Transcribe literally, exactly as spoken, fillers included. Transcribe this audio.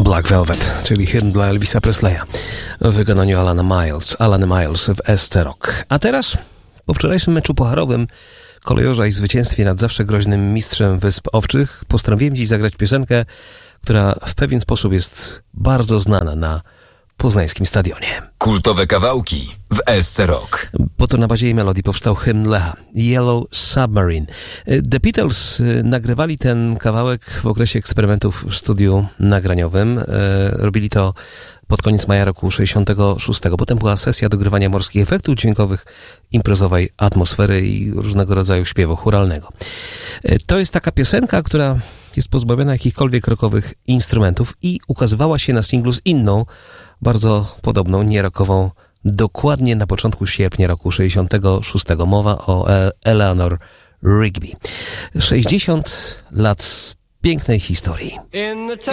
Black Velvet, czyli hymn dla Elvisa Presleya w wykonaniu Alana Miles, Alana Miles w S C Rock. A teraz, po wczorajszym meczu pucharowym Kolejorza i zwycięstwie nad zawsze groźnym mistrzem Wysp Owczych, postanowiłem dziś zagrać piosenkę, która w pewien sposób jest bardzo znana na poznańskim stadionie. Kultowe kawałki w S C Rock. Po to na bazie jej melodii powstał hymn Lecha, Yellow Submarine. The Beatles nagrywali ten kawałek w okresie eksperymentów w studiu nagraniowym. Robili to pod koniec maja roku sześćdziesiątego szóstego. Potem była sesja dogrywania morskich efektów dźwiękowych, imprezowej atmosfery i różnego rodzaju śpiewu chóralnego. To jest taka piosenka, która jest pozbawiona jakichkolwiek rockowych instrumentów i ukazywała się na singlu z inną, bardzo podobną, nierokową, dokładnie na początku sierpnia roku sześćdziesiątego szóstego. Mowa o Eleanor Rigby. sześćdziesiąt lat pięknej historii.